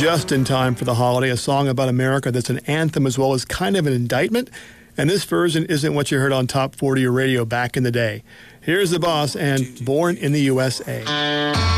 just in time for the holiday, a song about America that's an anthem as well as kind of an indictment. And this version isn't what you heard on Top 40 or radio back in the day. Here's The Boss and Born in the USA.